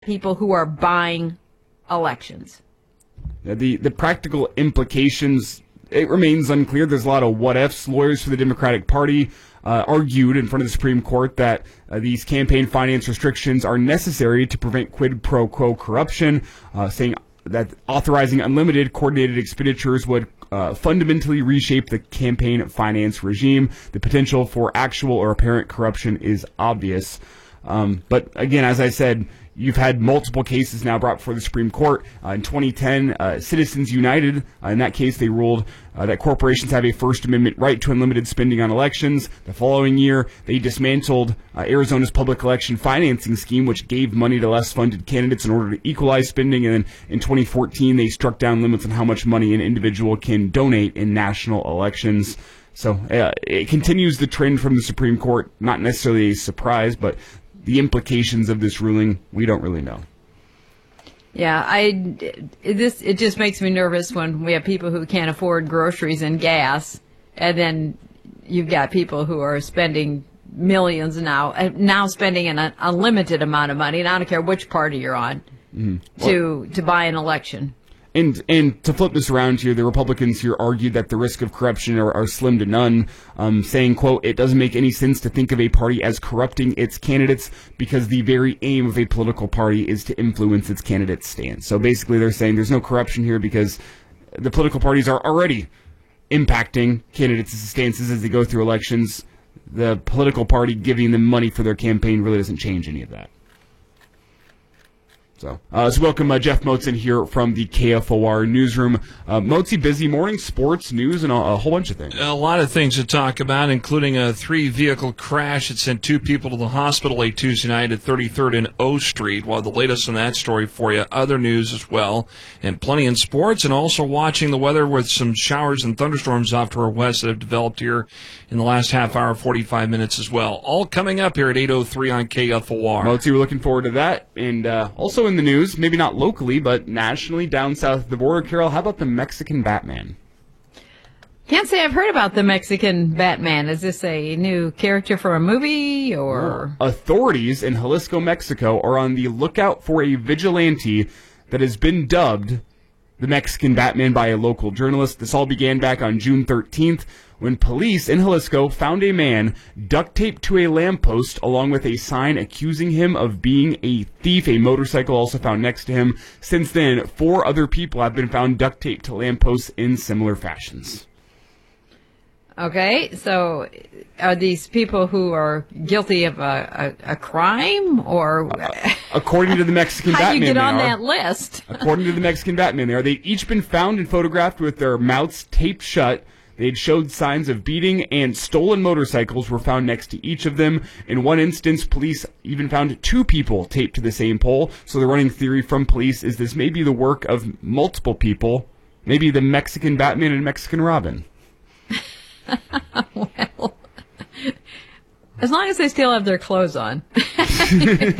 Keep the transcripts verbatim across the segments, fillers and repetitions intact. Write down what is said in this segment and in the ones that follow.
people who are buying elections? The the practical implications, it remains unclear. There's a lot of what-ifs. Lawyers for the Democratic Party uh, argued in front of the Supreme Court that uh, these campaign finance restrictions are necessary to prevent quid pro quo corruption, uh, saying that authorizing unlimited coordinated expenditures would uh, fundamentally reshape the campaign finance regime. The potential for actual or apparent corruption is obvious. Um, but again, as I said, you've had multiple cases now brought before the Supreme Court. Uh, in twenty ten, uh, Citizens United, uh, in that case, they ruled uh, that corporations have a First Amendment right to unlimited spending on elections. The following year, they dismantled uh, Arizona's public election financing scheme, which gave money to less funded candidates in order to equalize spending. And then in twenty fourteen, they struck down limits on how much money an individual can donate in national elections. So uh, it continues the trend from the Supreme Court, not necessarily a surprise, but the implications of this ruling, we don't really know. Yeah, I this it just makes me nervous when we have people who can't afford groceries and gas, and then you've got people who are spending millions now, now spending an unlimited amount of money, and I don't care which party you're on, mm-hmm. to to buy an election. And and to flip this around here, the Republicans here argued that the risk of corruption are, are slim to none, um, saying, quote, it doesn't make any sense to think of a party as corrupting its candidates because the very aim of a political party is to influence its candidate's stance. So basically they're saying there's no corruption here because the political parties are already impacting candidates' stances as they go through elections. The political party giving them money for their campaign really doesn't change any of that. So, uh, let's welcome uh, Jeff Motzen here from the K F O R newsroom. Uh, Motzi, busy morning, sports, news, and a, a whole bunch of things. A lot of things to talk about, including a three-vehicle crash that sent two people to the hospital late Tuesday night at thirty-third and O Street. Well, the latest on that story for you. Other news as well, and plenty in sports, and also watching the weather with some showers and thunderstorms off to our west that have developed here in the last half hour, forty-five minutes as well. All coming up here at eight oh three on K F O R. Motzi, we're looking forward to that, and uh, also in the news, maybe not locally, but nationally, down south of the border. Carol, how about the Mexican Batman? Can't say I've heard about the Mexican Batman. Is this a new character for a movie, or? Authorities in Jalisco, Mexico are on the lookout for a vigilante that has been dubbed the Mexican Batman by a local journalist. This all began back on June thirteenth when police in Jalisco found a man duct taped to a lamppost along with a sign accusing him of being a thief. A motorcycle also found next to him. Since then, four other people have been found duct taped to lampposts in similar fashions. Okay, so are these people who are guilty of a, a, a crime, or uh, according to the Mexican how Batman, do you get on they are, that list? According to the Mexican Batman, they are. They've each been found and photographed with their mouths taped shut. They'd showed signs of beating, and stolen motorcycles were found next to each of them. In one instance, police even found two people taped to the same pole. So the running theory from police is this may be the work of multiple people, maybe the Mexican Batman and Mexican Robin. Well, as long as they still have their clothes on. Because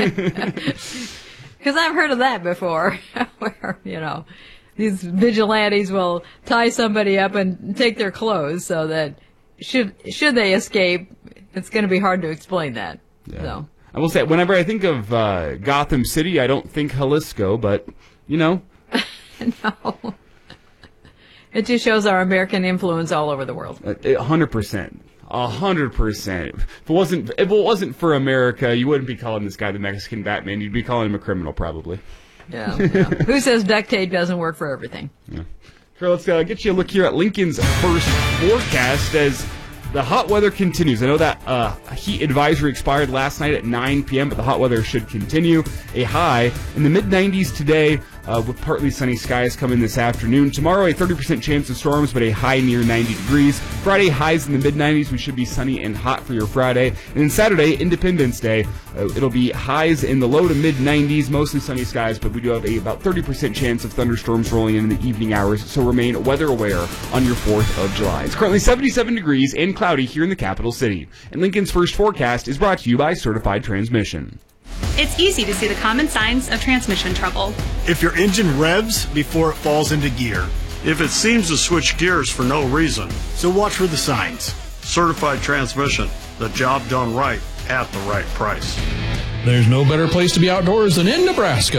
I've heard of that before, where, you know, these vigilantes will tie somebody up and take their clothes so that should should they escape, it's going to be hard to explain that. Yeah. So I will say, whenever I think of uh, Gotham City, I don't think Jalisco, but, you know. No. It just shows our American influence all over the world. A hundred percent. A hundred percent. If it wasn't, if it wasn't for America, you wouldn't be calling this guy the Mexican Batman. You'd be calling him a criminal, probably. Yeah. yeah. Who says duct tape doesn't work for everything? Yeah. Sure, let's uh, get you a look here at Lincoln's first forecast as the hot weather continues. I know that uh, heat advisory expired last night at nine p.m., but the hot weather should continue. A high in the mid nineties today uh, with partly sunny skies coming this afternoon. Tomorrow, a thirty percent chance of storms, but a high near ninety degrees. Friday, highs in the mid nineties. We should be sunny and hot for your Friday. And then Saturday, Independence Day, uh, it'll be highs in the low to mid nineties, mostly sunny skies, but we do have a about thirty percent chance of thunderstorms rolling in in the evening hours, so remain weather aware on your fourth of July. It's currently seventy-seven degrees and cloudy here in the capital city. And Lincoln's first forecast is brought to you by Certified Transmission. It's easy to see the common signs of transmission trouble. If your engine revs before it falls into gear. If it seems to switch gears for no reason. So watch for the signs. Certified Transmission, the job done right at the right price. There's no better place to be outdoors than in Nebraska.